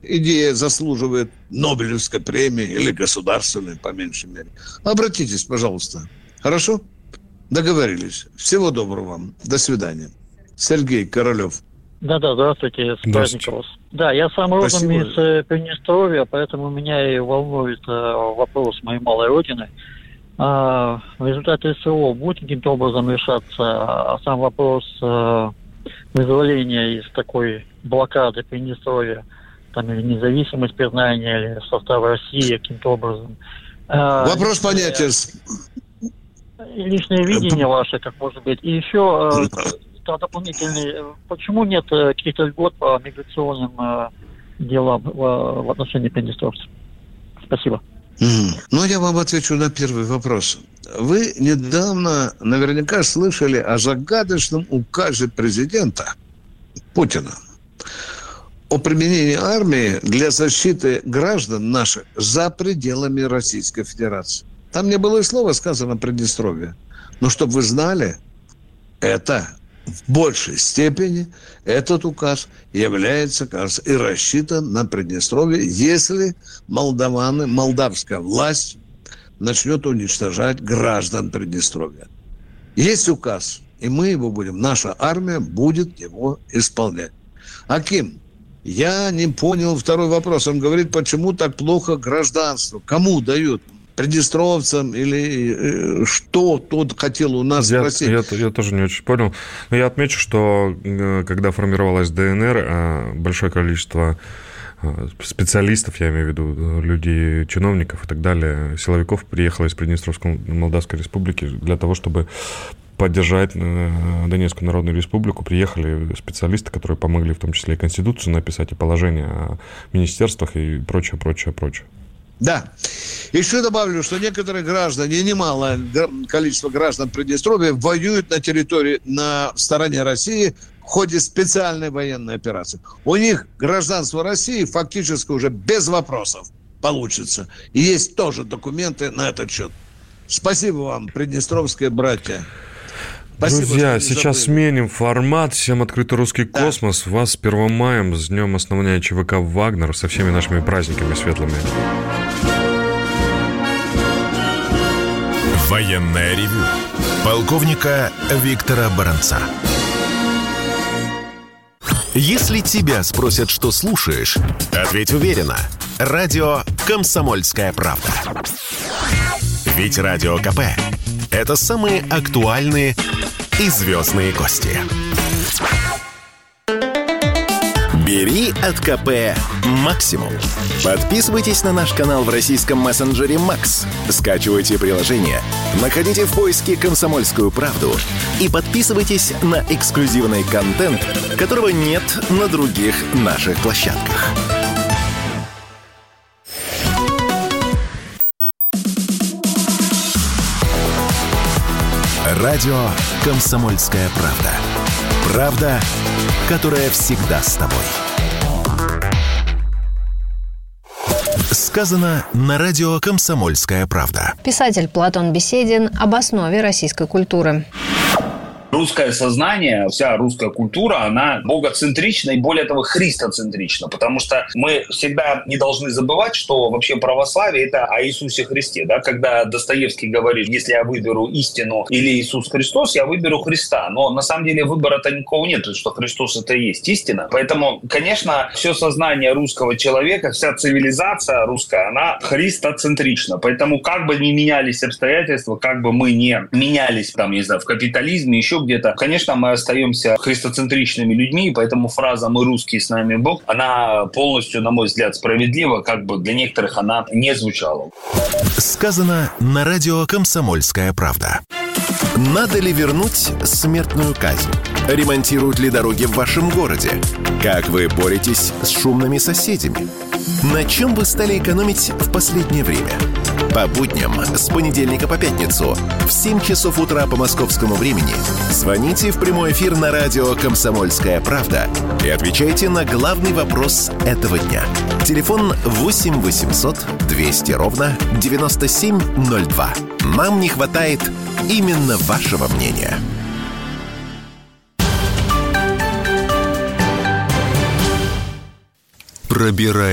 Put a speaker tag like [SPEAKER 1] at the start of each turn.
[SPEAKER 1] идея заслуживает Нобелевской премии или государственной, по меньшей мере. Обратитесь, пожалуйста. Хорошо? Договорились. Всего доброго вам. До свидания. Сергей Королев.
[SPEAKER 2] Да, здравствуйте, с праздником вас. Да, я сам родом из Приднестровья, поэтому меня и волнует вопрос моей малой родины. В результате СВО будет каким-то образом решаться, а сам вопрос вызволения из такой блокады Приднестровья, там, или независимость признания, или состава России каким-то образом.
[SPEAKER 1] Вопрос понятен.
[SPEAKER 2] Личное видение ваше, как может быть. И еще дополнительный, почему нет каких-то льгот по миграционным делам в отношении приднестровцев? Спасибо.
[SPEAKER 1] Ну, я вам отвечу на первый вопрос. Вы недавно наверняка слышали о загадочном указе президента Путина о применении армии для защиты граждан наших за пределами Российской Федерации. Там не было и слова сказано Приднестровье. Но чтобы вы знали, это в большей степени этот указ является, кажется, и рассчитан на Приднестровье, если молдавская власть начнет уничтожать граждан Приднестровья. Есть указ, и мы его будем, наша армия будет его исполнять. Аким, я не понял второй вопрос. Он говорит, почему так плохо гражданство? Кому дают? Приднестровцам или что тот хотел у нас спросить?
[SPEAKER 3] Я тоже не очень понял. Но я отмечу, что когда формировалась ДНР, большое количество специалистов, я имею в виду людей, чиновников и так далее, силовиков приехало из Приднестровской Молдавской Республики для того, чтобы поддержать Донецкую Народную Республику. Приехали специалисты, которые помогли в том числе и Конституцию написать, и положение о министерствах и прочее.
[SPEAKER 1] Да. Еще добавлю, что некоторые граждане, и немалое количество граждан Приднестровья воюют на стороне России в ходе специальной военной операции. У них гражданство России фактически уже без вопросов получится. И есть тоже документы на этот счет. Спасибо вам, приднестровские братья. Спасибо,
[SPEAKER 3] друзья, сейчас сменим формат. Всем открытый русский космос. Вас с 1 маем, с днем основания ЧВК «Вагнер», со всеми нашими праздниками светлыми.
[SPEAKER 4] Военное ревю полковника Виктора Баранца. Если тебя спросят, что слушаешь, ответь уверенно. Радио «Комсомольская правда». Ведь Радио КП – это самые актуальные и звездные гости. Бери от КП максимум. Подписывайтесь на наш канал в российском мессенджере Макс. Скачивайте приложение, находите в поиске «Комсомольскую правду» и подписывайтесь на эксклюзивный контент, которого нет на других наших площадках. Радио «Комсомольская правда». Правда, которая всегда с тобой. Сказано на радио «Комсомольская правда».
[SPEAKER 5] Писатель Платон Беседин об основе российской культуры.
[SPEAKER 6] Русское сознание, вся русская культура, она богоцентрична и, более того, христоцентрична, потому что мы всегда не должны забывать, что вообще православие – это о Иисусе Христе. Да? Когда Достоевский говорит, если я выберу истину или Иисус Христос, я выберу Христа. Но на самом деле выбора-то никакого нет, потому что Христос – это и есть истина. Поэтому, конечно, все сознание русского человека, вся цивилизация русская, она христоцентрична. Поэтому как бы ни менялись обстоятельства, как бы мы ни менялись, там, не знаю, в капитализме, еще где-то, конечно, мы остаемся христоцентричными людьми, и поэтому фраза «мы русские, с нами Бог», она полностью, на мой взгляд, справедлива, как бы для некоторых она не звучала.
[SPEAKER 4] Сказано на радио «Комсомольская правда». Надо ли вернуть смертную казнь? Ремонтируют ли дороги в вашем городе? Как вы боретесь с шумными соседями? На чем вы стали экономить в последнее время? По будням с понедельника по пятницу в 7 часов утра по московскому времени звоните в прямой эфир на радио «Комсомольская правда» и отвечайте на главный вопрос этого дня. Телефон 8 800 200 ровно 9702. Нам не хватает именно вашего мнения. Пробирай.